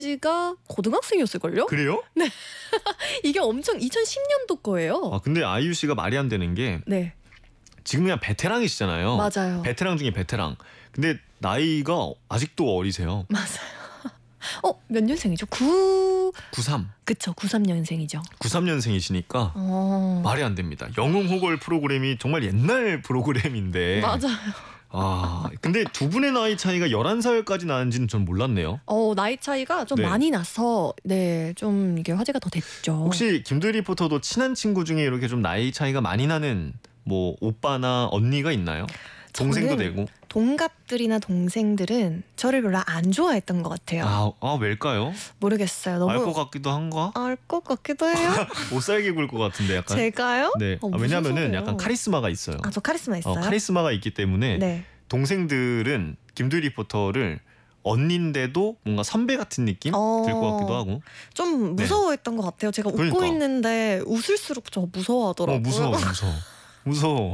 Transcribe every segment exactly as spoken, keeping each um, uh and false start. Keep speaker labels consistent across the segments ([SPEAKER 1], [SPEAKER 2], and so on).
[SPEAKER 1] 지가 고등학생이었을걸요?
[SPEAKER 2] 그래요?
[SPEAKER 1] 네. 이게 엄청 이천십 년도 거예요.
[SPEAKER 2] 아 근데 아이유 씨가 말이 안 되는 게
[SPEAKER 1] 네.
[SPEAKER 2] 지금 그냥 베테랑이시잖아요.
[SPEAKER 1] 맞아요.
[SPEAKER 2] 베테랑 중에 베테랑. 근데 나이가 아직도 어리세요.
[SPEAKER 1] 맞아요. 어, 몇 년생이죠? 구...
[SPEAKER 2] 구삼.
[SPEAKER 1] 그쵸, 구삼 년생이죠.
[SPEAKER 2] 구삼 년생이시니까
[SPEAKER 1] 어...
[SPEAKER 2] 말이 안 됩니다. 영웅호걸 프로그램이 정말 옛날 프로그램인데.
[SPEAKER 1] 맞아요.
[SPEAKER 2] 아 근데 두 분의 나이 차이가 열한 살까지 나는지는 전 몰랐네요.
[SPEAKER 1] 어 나이 차이가 좀
[SPEAKER 2] 네.
[SPEAKER 1] 많이 나서 네 좀 이게 화제가 더 됐죠.
[SPEAKER 2] 혹시 김두리 리포터도 친한 친구 중에 이렇게 좀 나이 차이가 많이 나는 뭐 오빠나 언니가 있나요? 동생도 되고.
[SPEAKER 1] 동갑들이나 동생들은 저를 별로 안 좋아했던 것 같아요.
[SPEAKER 2] 아, 아 왜일까요?
[SPEAKER 1] 모르겠어요. 너무
[SPEAKER 2] 알 것 같기도 한가?
[SPEAKER 1] 알 것 같기도 해요.
[SPEAKER 2] 못 살게 굴 것 같은데 약간.
[SPEAKER 1] 제가요?
[SPEAKER 2] 네.
[SPEAKER 1] 어,
[SPEAKER 2] 아,
[SPEAKER 1] 무슨
[SPEAKER 2] 왜냐면은
[SPEAKER 1] 소리예요?
[SPEAKER 2] 약간 카리스마가 있어요.
[SPEAKER 1] 아, 저 카리스마 있어요?
[SPEAKER 2] 어, 카리스마가 있기 때문에
[SPEAKER 1] 네.
[SPEAKER 2] 동생들은 김두리 리포터를 언니인데도 뭔가 선배 같은 느낌
[SPEAKER 1] 어...
[SPEAKER 2] 들 것 같기도 하고.
[SPEAKER 1] 좀 무서워했던 네. 것 같아요. 제가 웃고
[SPEAKER 2] 그러니까.
[SPEAKER 1] 있는데 웃을수록 저 무서워하더라고요.
[SPEAKER 2] 어, 무서워, 무서워. 무서워.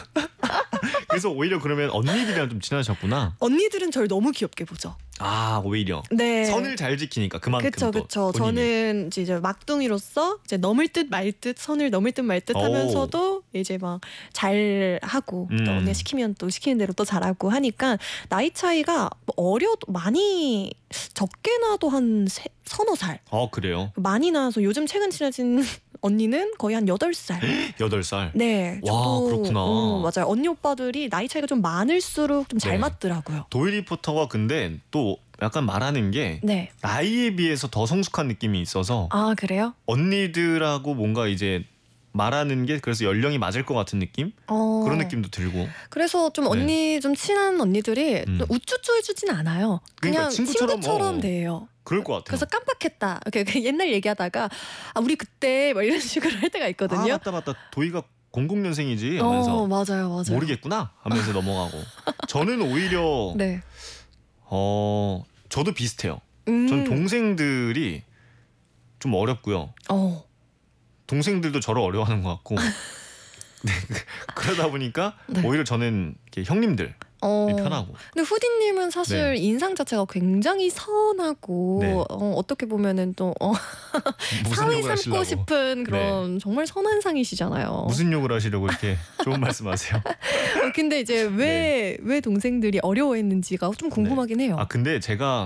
[SPEAKER 2] 그래서 오히려 그러면 언니들이랑 좀 친하셨구나.
[SPEAKER 1] 언니들은 저를 너무 귀엽게 보죠.
[SPEAKER 2] 아 오히려
[SPEAKER 1] 네.
[SPEAKER 2] 선을 잘 지키니까 그만큼
[SPEAKER 1] 그쵸,
[SPEAKER 2] 또
[SPEAKER 1] 그쵸.
[SPEAKER 2] 본인이.
[SPEAKER 1] 저는 이제 막둥이로서 이제 넘을 듯 말 듯 선을 넘을 듯 말 듯 하면서도 이제 막 잘 하고
[SPEAKER 2] 음.
[SPEAKER 1] 또 언니가 시키면 또 시키는 대로 또 잘하고 하니까 나이 차이가 어려도 많이 적게 나도 한 세, 서너 살.
[SPEAKER 2] 어 그래요?
[SPEAKER 1] 많이 나서 요즘 최근 친해진 언니는 거의 한 여덟 살.
[SPEAKER 2] 여덟 살?
[SPEAKER 1] 네.
[SPEAKER 2] 와
[SPEAKER 1] 저도,
[SPEAKER 2] 그렇구나.
[SPEAKER 1] 어, 맞아요. 언니 오빠들이 나이 차이가 좀 많을수록 좀 잘
[SPEAKER 2] 네.
[SPEAKER 1] 맞더라고요.
[SPEAKER 2] 도일 리포터가 근데 또 약간 말하는 게
[SPEAKER 1] 네.
[SPEAKER 2] 나이에 비해서 더 성숙한 느낌이 있어서
[SPEAKER 1] 아 그래요?
[SPEAKER 2] 언니들하고 뭔가 이제 말하는 게 그래서 연령이 맞을 것 같은 느낌?
[SPEAKER 1] 어.
[SPEAKER 2] 그런 느낌도 들고.
[SPEAKER 1] 그래서 좀 언니
[SPEAKER 2] 네.
[SPEAKER 1] 좀 친한 언니들이
[SPEAKER 2] 음.
[SPEAKER 1] 우쭈쭈 해주진 않아요. 그냥
[SPEAKER 2] 그러니까 친구처럼,
[SPEAKER 1] 친구처럼
[SPEAKER 2] 어.
[SPEAKER 1] 돼요.
[SPEAKER 2] 그럴 것 같아요.
[SPEAKER 1] 그래서 깜빡했다. 이렇게 옛날 얘기하다가 아 우리 그때 막 이런 식으로 할 때가 있거든요.
[SPEAKER 2] 아 맞다 맞다. 도희가 공공 년생이지 하면서
[SPEAKER 1] 어 맞아요 맞아요.
[SPEAKER 2] 모르겠구나 하면서 넘어가고. 저는 오히려
[SPEAKER 1] 네.
[SPEAKER 2] 어 저도 비슷해요.
[SPEAKER 1] 음.
[SPEAKER 2] 전 동생들이 좀 어렵고요.
[SPEAKER 1] 어.
[SPEAKER 2] 동생들도 저를 어려워하는 것 같고. 네, 그러다 보니까
[SPEAKER 1] 네.
[SPEAKER 2] 오히려 저는 이렇게 형님들이
[SPEAKER 1] 어.
[SPEAKER 2] 편하고.
[SPEAKER 1] 근데 후디님은 사실
[SPEAKER 2] 네.
[SPEAKER 1] 인상 자체가 굉장히 선하고
[SPEAKER 2] 네.
[SPEAKER 1] 어, 어떻게 보면은 또 어,
[SPEAKER 2] 무슨
[SPEAKER 1] 사회
[SPEAKER 2] 욕을
[SPEAKER 1] 삼고
[SPEAKER 2] 하시려고.
[SPEAKER 1] 싶은 그런 정말 선한 상이시잖아요.
[SPEAKER 2] 무슨 욕을 하시려고 이렇게 좋은 말씀하세요?
[SPEAKER 1] 어, 근데 이제 왜 왜
[SPEAKER 2] 네.
[SPEAKER 1] 동생들이 어려워했는지가 좀 궁금하긴 해요.
[SPEAKER 2] 아 근데 제가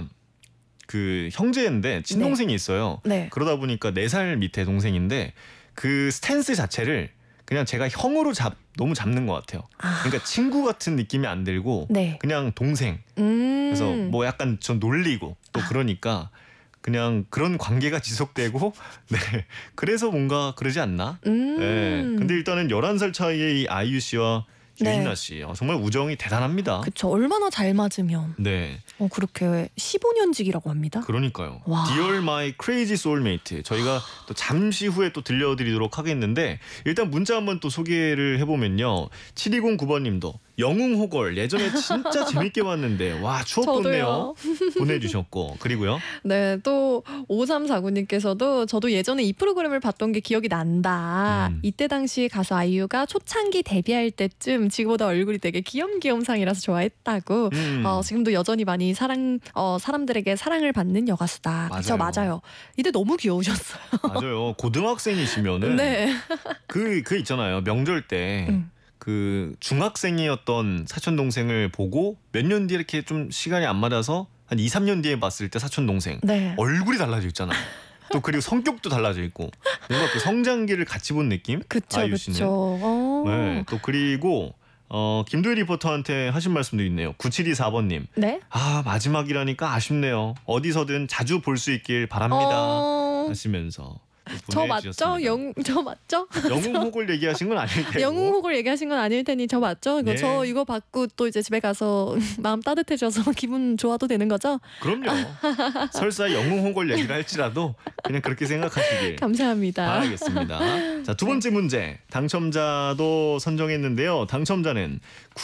[SPEAKER 2] 그 형제인데 친동생이 있어요.
[SPEAKER 1] 네.
[SPEAKER 2] 그러다 보니까 네 살 밑에 동생인데 그 스탠스 자체를 그냥 제가 형으로 잡 너무 잡는 것 같아요.
[SPEAKER 1] 아.
[SPEAKER 2] 그러니까 친구 같은 느낌이 안 들고
[SPEAKER 1] 네.
[SPEAKER 2] 그냥 동생.
[SPEAKER 1] 음.
[SPEAKER 2] 그래서 뭐 약간 전 놀리고 또
[SPEAKER 1] 아.
[SPEAKER 2] 그러니까 그냥 그런 관계가 지속되고 네 그래서 뭔가 그러지 않나?
[SPEAKER 1] 음.
[SPEAKER 2] 네. 근데 일단은 열한 살 차이의 이 아이유 씨와
[SPEAKER 1] 네.
[SPEAKER 2] 유인나 씨 어, 정말 우정이 대단합니다.
[SPEAKER 1] 그쵸. 얼마나 잘 맞으면
[SPEAKER 2] 네.
[SPEAKER 1] 어, 그렇게 십오 년직이라고 합니다.
[SPEAKER 2] 그러니까요.
[SPEAKER 1] 와.
[SPEAKER 2] Dear My Crazy Soulmate 저희가 또 잠시 후에 또 들려드리도록 하겠는데 일단 문자 한번 또 소개를 해보면요. 칠이공구 번님도 영웅호걸 예전에 진짜 재밌게 봤는데 와 추억 돋네요. 보내주셨고 그리고요.
[SPEAKER 1] 네, 또 오삼사구님께서도 저도 예전에 이 프로그램을 봤던 게 기억이 난다.
[SPEAKER 2] 음.
[SPEAKER 1] 이때 당시 가수 아이유가 초창기 데뷔할 때쯤 지금보다 얼굴이 되게 귀염귀염상이라서 좋아했다고.
[SPEAKER 2] 음.
[SPEAKER 1] 어, 지금도 여전히 많이 사랑 어, 사람들에게 사랑을 받는 여가수다. 그쵸,
[SPEAKER 2] 맞아요.
[SPEAKER 1] 맞아요. 이때 너무 귀여우셨어요.
[SPEAKER 2] 맞아요. 고등학생이시면은
[SPEAKER 1] 네.
[SPEAKER 2] 그, 그 있잖아요. 명절 때
[SPEAKER 1] 음.
[SPEAKER 2] 그 중학생이었던 사촌 동생을 보고 몇 년 뒤에 이렇게 좀 시간이 안 맞아서 한 이, 삼 년 뒤에 봤을 때 사촌 동생
[SPEAKER 1] 네.
[SPEAKER 2] 얼굴이 달라져 있잖아요. 또 그리고 성격도 달라져 있고 뭔가 그 성장기를 같이 본 느낌?
[SPEAKER 1] 그쵸,
[SPEAKER 2] 아이유 씨는.
[SPEAKER 1] 그쵸. 어.
[SPEAKER 2] 네. 또 그리고 어, 김도희 리포터한테 하신 말씀도 있네요. 구칠이사 번님.
[SPEAKER 1] 네?
[SPEAKER 2] 아 마지막이라니까 아쉽네요. 어디서든 자주 볼 수 있길 바랍니다.
[SPEAKER 1] 어...
[SPEAKER 2] 하시면서
[SPEAKER 1] 저 맞죠? 영, 저 맞죠?
[SPEAKER 2] 영웅호걸 얘기하신 건 아닐 테고.
[SPEAKER 1] 영웅호걸 얘기하신 건 아닐 테니 저 맞죠? 이거
[SPEAKER 2] 네.
[SPEAKER 1] 저 이거 받고 또 이제 집에 가서 마음 따뜻해져서 기분 좋아도 되는 거죠?
[SPEAKER 2] 그럼요. 설사 영웅호걸 얘기를 할지라도 그냥 그렇게 생각하시길
[SPEAKER 1] 감사합니다.
[SPEAKER 2] 바라겠습니다. 자, 두 번째 문제 당첨자도 선정했는데요. 당첨자는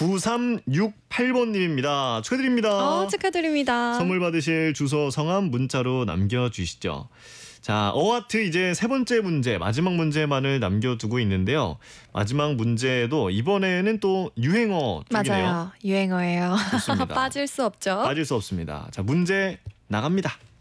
[SPEAKER 2] 구삼육팔 번님입니다. 축하드립니다.
[SPEAKER 1] 어, 축하드립니다.
[SPEAKER 2] 선물 받으실 주소 성함 문자로 남겨주시죠. 자, 어하트 이제 세 번째 문제, 마지막 문제만을 남겨두고 있는데요. 마지막 문제도 이번에는 또 유행어 쪽이네요.
[SPEAKER 1] 맞아요. 유행어예요.
[SPEAKER 2] 좋습니다.
[SPEAKER 1] 빠질 수 없죠.
[SPEAKER 2] 빠질 수 없습니다. 자, 문제 나갑니다.